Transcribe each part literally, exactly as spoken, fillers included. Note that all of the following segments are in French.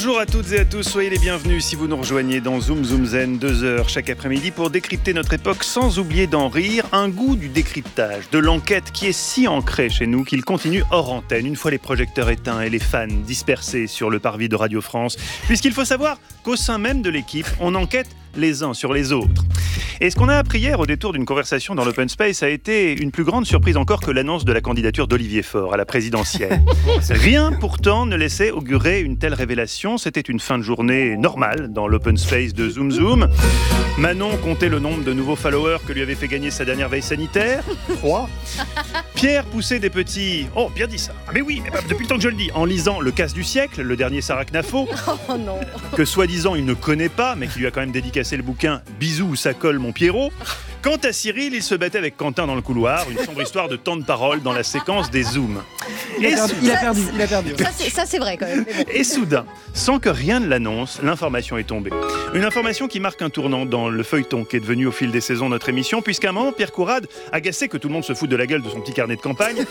Bonjour à toutes et à tous, soyez les bienvenus si vous nous rejoignez dans Zoom Zoom Zen, deux heures chaque après-midi pour décrypter notre époque sans oublier d'en rire, un goût du décryptage, de l'enquête qui est si ancré chez nous qu'il continue hors antenne, une fois les projecteurs éteints et les fans dispersés sur le parvis de Radio France, puisqu'il faut savoir qu'au sein même de l'équipe, on enquête les uns sur les autres. Et ce qu'on a appris hier au détour d'une conversation dans l'Open Space a été une plus grande surprise encore que l'annonce de la candidature d'Olivier Faure à la présidentielle. Rien pourtant ne laissait augurer une telle révélation. C'était une fin de journée normale dans l'Open Space de Zoom Zoom. Manon comptait le nombre de nouveaux followers que lui avait fait gagner sa dernière veille sanitaire. Trois. Pierre poussait des petits... Oh, bien dit ça. Ah mais oui, mais bah, depuis le temps que je le dis. En lisant Le Casse du siècle, le dernier Sarah Knafo, oh, non. que soi-disant il ne connaît pas, mais qui lui a quand même dédicacé le bouquin « Bisous où ça colle mon Pierrot ». Quant à Cyril, il se battait avec Quentin dans le couloir, une sombre histoire de temps de parole dans la séquence des zooms. Il a perdu, il a perdu, il a perdu. Ça, c'est, ça, c'est vrai quand même. Bon. Et soudain, sans que rien ne l'annonce, l'information est tombée. Une information qui marque un tournant dans le feuilleton qui est devenu au fil des saisons notre émission, puisqu'à un moment, Pierre Courade, agacé que tout le monde se foute de la gueule de son petit carnet de campagne,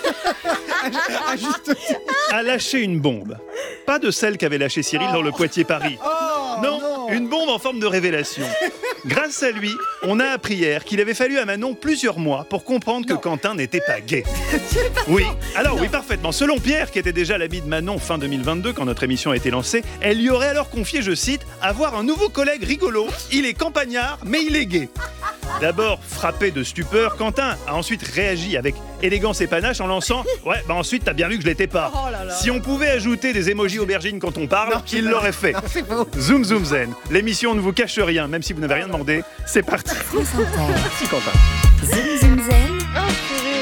a lâché une bombe. Pas de celle qu'avait lâché Cyril dans le Poitiers-Paris. Oh, non, non, une bombe en forme de révélation. Grâce à lui, on a appris hier qu'il avait fallu à Manon plusieurs mois pour comprendre que non. Quentin n'était pas gay. Oui, alors non. oui, parfaitement. Selon Pierre, qui était déjà l'ami de Manon fin deux mille vingt-deux quand notre émission a été lancée, elle lui aurait alors confié, je cite, avoir un nouveau collègue rigolo. Il est campagnard, mais il est gay. D'abord frappé de stupeur, Quentin a ensuite réagi avec élégance et panache en lançant « Ouais, bah ensuite t'as bien vu que je l'étais pas. Oh là là. Si on pouvait ajouter des émojis aubergines quand on parle, non, il l'aurait fait. Non, Zoom Zoom Zen, l'émission ne vous cache rien, même si vous n'avez rien demandé. C'est parti. Merci Quentin. Zoom Zoom Zen. Oh,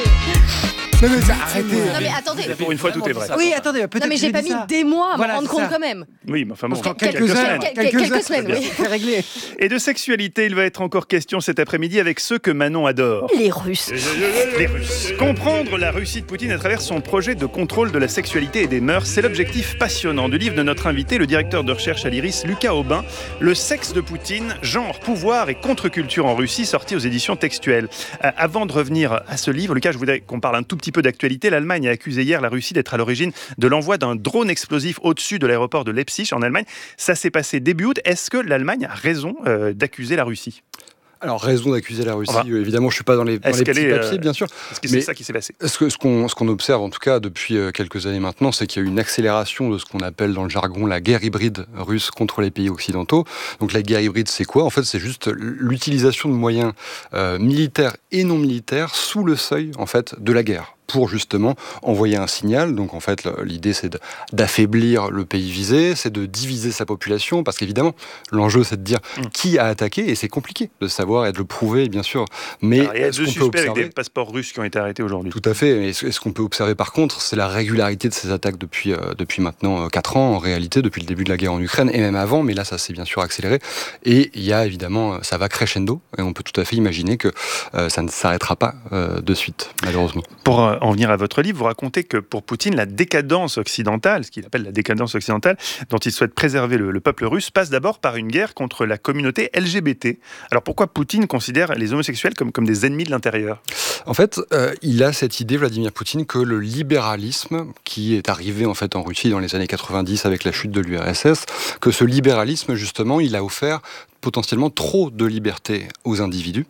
Non mais ça, arrêtez. non mais attendez. Pour une fois, tout est vrai. Oui, attendez, peut-être. Non mais j'ai pas mis des mois à voilà, me rendre compte ça. quand même. Oui, mais enfin bon, Parce qu'en quelques, quelques, semaines. heures, Quelques, quelques semaines, oui. C'est réglé. Et de sexualité, il va être encore question cet après-midi avec ceux que Manon adore. Les Russes. Les Russes. Comprendre la Russie de Poutine à travers son projet de contrôle de la sexualité et des mœurs, c'est l'objectif passionnant du livre de notre invité, le directeur de recherche à l'Iris, Lucas Aubin, Le sexe de Poutine, genre, pouvoir et contre-culture en Russie, sorti aux éditions textuelles. Euh, avant de revenir à ce livre, Lucas, je voudrais qu'on parle un tout petit peu d'actualité. L'Allemagne a accusé hier la Russie d'être à l'origine de l'envoi d'un drone explosif au-dessus de l'aéroport de Leipzig en Allemagne. Ça s'est passé début août. Est-ce que l'Allemagne a raison euh, d'accuser la Russie ? Alors, raison d'accuser la Russie, enfin, évidemment, je ne suis pas dans les, dans les petits est, papiers, euh, bien sûr. Est-ce que c'est mais ça qui s'est passé ? ce, que, ce, qu'on, ce qu'on observe, en tout cas, depuis quelques années maintenant, c'est qu'il y a eu une accélération de ce qu'on appelle dans le jargon la guerre hybride russe contre les pays occidentaux. Donc, la guerre hybride, c'est quoi ? En fait, c'est juste l'utilisation de moyens euh, militaires et non militaires sous le seuil, en fait, de la guerre, pour justement envoyer un signal. Donc en fait, l'idée c'est de, d'affaiblir le pays visé, c'est de diviser sa population, parce qu'évidemment, l'enjeu c'est de dire mmh. qui a attaqué, et c'est compliqué de savoir et de le prouver, bien sûr. Mais alors, il y a deux suspects avec des passeports russes qui ont été arrêtés aujourd'hui. Tout à fait. Et ce, et ce qu'on peut observer par contre, c'est la régularité de ces attaques depuis, euh, depuis maintenant euh, quatre ans, en réalité, depuis le début de la guerre en Ukraine, et même avant, mais là ça s'est bien sûr accéléré. Et il y a évidemment, ça va crescendo, et on peut tout à fait imaginer que euh, ça ne s'arrêtera pas euh, de suite, malheureusement. Pour euh, en venir à votre livre, vous racontez que pour Poutine, la décadence occidentale, ce qu'il appelle la décadence occidentale, dont il souhaite préserver le, le peuple russe, passe d'abord par une guerre contre la communauté L G B T. Alors pourquoi Poutine considère les homosexuels comme, comme des ennemis de l'intérieur ? En fait, euh, il a cette idée, Vladimir Poutine, que le libéralisme, qui est arrivé en fait en Russie dans les années quatre-vingt-dix avec la chute de l'U R S S, que ce libéralisme, justement, il a offert potentiellement trop de liberté aux individus,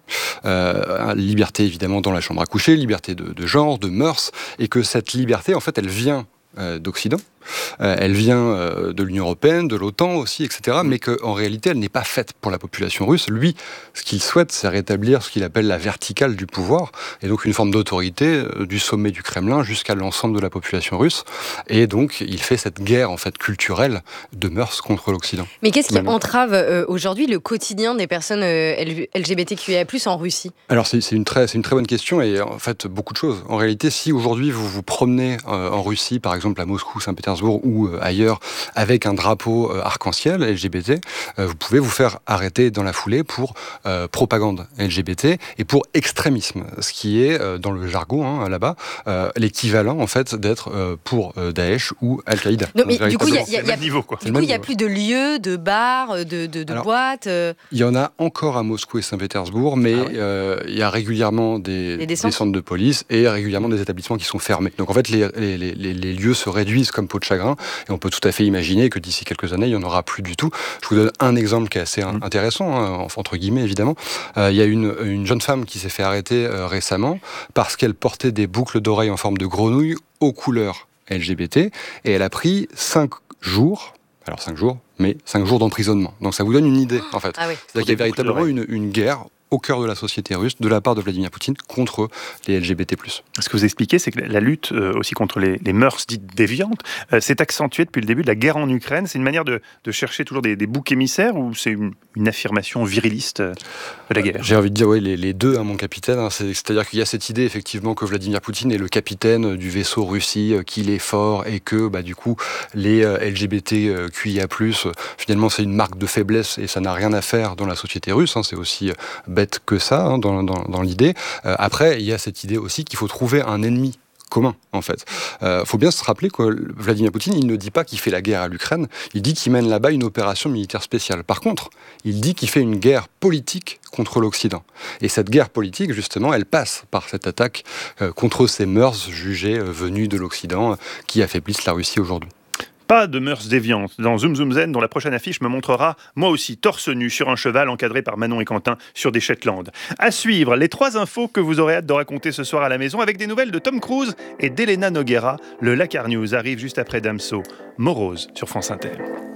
euh, liberté évidemment dans la chambre à coucher, liberté de, de genre, de mœurs, et que cette liberté, en fait, elle vient euh, d'Occident, euh, elle vient euh, de l'Union européenne, de l'OTAN aussi, et cetera, mais qu'en réalité, elle n'est pas faite pour la population russe. Lui, ce qu'il souhaite, c'est rétablir ce qu'il appelle la verticale du pouvoir, et donc une forme d'autorité euh, du sommet du Kremlin jusqu'à l'ensemble de la population russe, et donc il fait cette guerre en fait culturelle de mœurs contre l'Occident. Mais qu'est-ce qui Maintenant. entrave euh, aujourd'hui le quotidien des personnes euh, L G B T Q I A plus, en Russie ? Alors c'est, c'est, une très, c'est une très bonne question, et en fait beaucoup de choses. En réalité, si aujourd'hui vous vous promenez euh, en Russie, par exemple à Moscou, Saint-Pétersbourg, ou euh, ailleurs, avec un drapeau euh, arc-en-ciel L G B T, euh, vous pouvez vous faire arrêter dans la foulée pour euh, propagande L G B T et pour extrémisme, ce qui est, euh, dans le jargon, hein, là-bas, euh, l'équivalent, en fait, d'être euh, pour euh, Daesh ou Al-Qaïda. Non, mais du coup, il y a, y a, y a, niveau, quoi. Du coup, il n'y a plus de lieux, de bars, de, de, de Alors, boîtes euh... Il y en a encore à Moscou et Saint-Pétersbourg, mais il ah oui. euh, y a régulièrement des, des centres de police et régulièrement des établissements qui sont fermés. Donc, en fait, les, les, les, les lieux se réduisent comme peau de chagrin. Et on peut tout à fait imaginer que d'ici quelques années, il n'y en aura plus du tout. Je vous donne un exemple qui est assez mmh. intéressant, hein, entre guillemets évidemment. Euh, il y a une, une jeune femme qui s'est fait arrêter euh, récemment parce qu'elle portait des boucles d'oreilles en forme de grenouille aux couleurs L G B T et elle a pris cinq jours, alors cinq jours, mais cinq jours d'emprisonnement. Donc ça vous donne une idée en fait. Ah oui. C'est-à-dire qu'il y a véritablement une, une guerre au cœur de la société russe, de la part de Vladimir Poutine, contre les L G B T plus. Ce que vous expliquez, c'est que la lutte euh, aussi contre les, les mœurs dites déviantes euh, s'est accentuée depuis le début de la guerre en Ukraine. C'est une manière de, de chercher toujours des, des boucs émissaires ou c'est une, une affirmation viriliste de la guerre ? J'ai envie de dire oui, les, les deux, hein, mon capitaine. Hein, c'est, c'est-à-dire qu'il y a cette idée effectivement que Vladimir Poutine est le capitaine du vaisseau Russie, euh, qu'il est fort et que bah, du coup les euh, L G B T Q I A plus, euh, finalement c'est une marque de faiblesse et ça n'a rien à faire dans la société russe. Hein, c'est aussi euh, bête que ça, hein, dans, dans, dans l'idée. Euh, après, il y a cette idée aussi qu'il faut trouver un ennemi commun, en fait. Il euh, faut bien se rappeler que Vladimir Poutine, il ne dit pas qu'il fait la guerre à l'Ukraine, il dit qu'il mène là-bas une opération militaire spéciale. Par contre, il dit qu'il fait une guerre politique contre l'Occident. Et cette guerre politique, justement, elle passe par cette attaque euh, contre ces mœurs jugées euh, venues de l'Occident, euh, qui affaiblissent la Russie aujourd'hui. Pas de mœurs déviantes dans Zoom Zoom Zen, dont la prochaine affiche me montrera, moi aussi, torse nu sur un cheval encadré par Manon et Quentin sur des Shetland. À suivre, les trois infos que vous aurez hâte de raconter ce soir à la maison avec des nouvelles de Tom Cruise et d'Elena Noguera. Le Lakar News arrive juste après Damso. Morose sur France Inter.